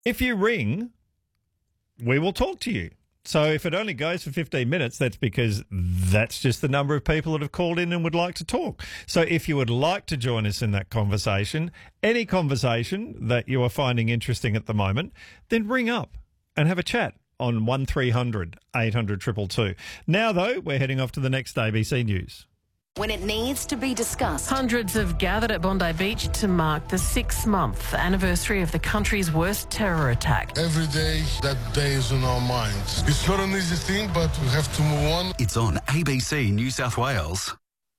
If you ring, we will talk to you. So if it only goes for 15 minutes, that's because that's just the number of people that have called in and would like to talk. So if you would like to join us in that conversation, any conversation that you are finding interesting at the moment, then ring up and have a chat on 1300 800 222. Now, though, we're heading off to the next ABC News. When it needs to be discussed. Hundreds have gathered at Bondi Beach to mark the 6-month anniversary of the country's worst terror attack. Every day, that day is on our minds. It's not an easy thing, but we have to move on. It's on ABC New South Wales.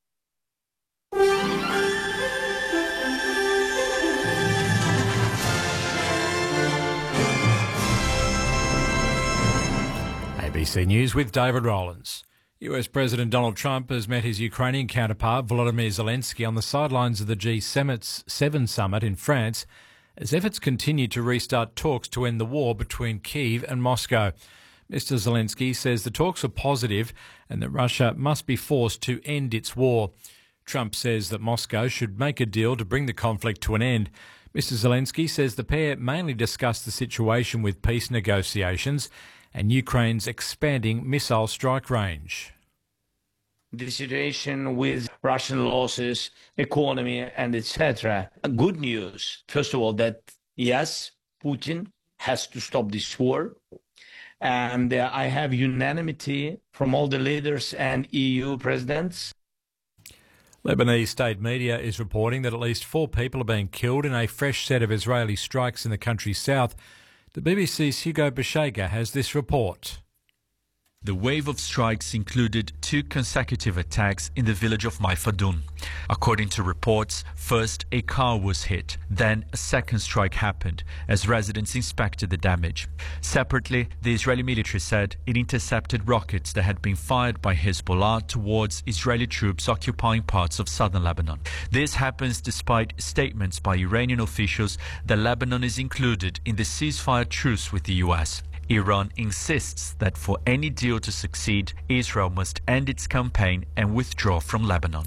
ABC News with David Rowlands. US President Donald Trump has met his Ukrainian counterpart Volodymyr Zelensky on the sidelines of the G7 summit in France as efforts continue to restart talks to end the war between Kyiv and Moscow. Mr. Zelensky says the talks are positive and that Russia must be forced to end its war. Trump says that Moscow should make a deal to bring the conflict to an end. Mr. Zelensky says the pair mainly discussed the situation with peace negotiations and Ukraine's expanding missile strike range. The situation with Russian losses, economy, and etc. Good news, first of all, that yes, Putin has to stop this war. And I have unanimity from all the leaders and EU presidents. Lebanese state media is reporting that at least 4 people are being killed in a fresh set of Israeli strikes in the country's south. The BBC's Hugo Beshega has this report. The wave of strikes included 2 consecutive attacks in the village of Maifadun. According to reports, first a car was hit, then a second strike happened as residents inspected the damage. Separately, the Israeli military said it intercepted rockets that had been fired by Hezbollah towards Israeli troops occupying parts of southern Lebanon. This happens despite statements by Iranian officials that Lebanon is included in the ceasefire truce with the US. Iran insists that for any deal to succeed, Israel must end its campaign and withdraw from Lebanon.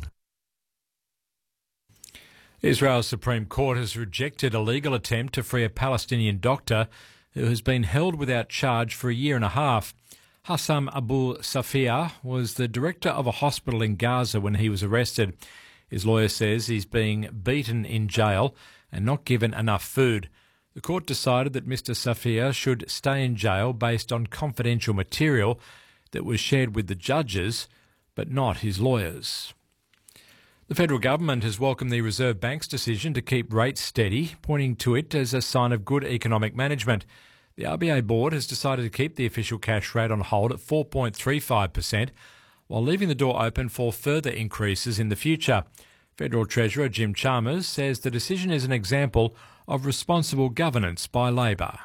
Israel's Supreme Court has rejected a legal attempt to free a Palestinian doctor who has been held without charge for a year and a half. Hassam Abu Safia was the director of a hospital in Gaza when he was arrested. His lawyer says he's being beaten in jail and not given enough food. The court decided that Mr. Safia should stay in jail based on confidential material that was shared with the judges, but not his lawyers. The federal government has welcomed the Reserve Bank's decision to keep rates steady, pointing to it as a sign of good economic management. The RBA board has decided to keep the official cash rate on hold at 4.35%, while leaving the door open for further increases in the future. Federal Treasurer Jim Chalmers says the decision is an example of responsible governance by Labor.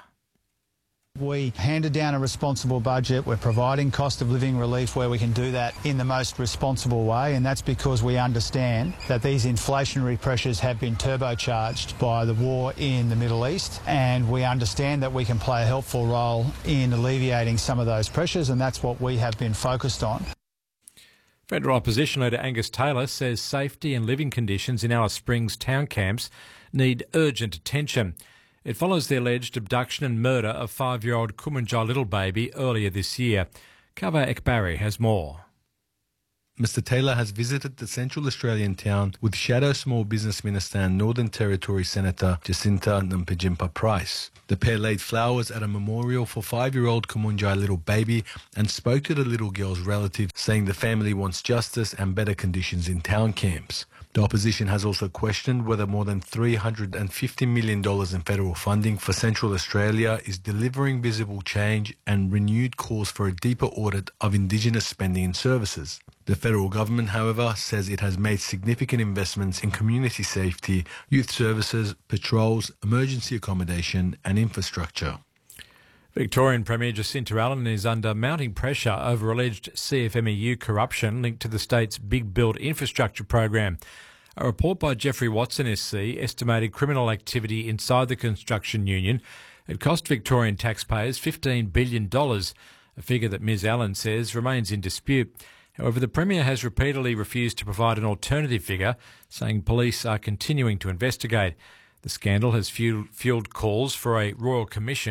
We handed down a responsible budget. We're providing cost of living relief where we can do that in the most responsible way, and that's because we understand that these inflationary pressures have been turbocharged by the war in the Middle East, and we understand that we can play a helpful role in alleviating some of those pressures, and that's what we have been focused on. Federal Opposition Leader Angus Taylor says safety and living conditions in Alice Springs town camps need urgent attention. It follows the alleged abduction and murder of 5-year-old Kumunjai little baby earlier this year. Kava Ekbari has more. Mr Taylor has visited the Central Australian town with Shadow Small Business Minister and Northern Territory Senator Jacinta Nampijinpa Price. The pair laid flowers at a memorial for 5-year-old Kumunjai little baby and spoke to the little girl's relative, saying the family wants justice and better conditions in town camps. The opposition has also questioned whether more than $350 million in federal funding for Central Australia is delivering visible change and renewed calls for a deeper audit of Indigenous spending and services. The federal government, however, says it has made significant investments in community safety, youth services, patrols, emergency accommodation and infrastructure. Victorian Premier Jacinta Allen is under mounting pressure over alleged CFMEU corruption linked to the state's Big Build infrastructure program. A report by Jeffrey Watson SC estimated criminal activity inside the construction union had cost Victorian taxpayers $15 billion, a figure that Ms Allen says remains in dispute. However, the Premier has repeatedly refused to provide an alternative figure, saying police are continuing to investigate. The scandal has fueled calls for a royal commission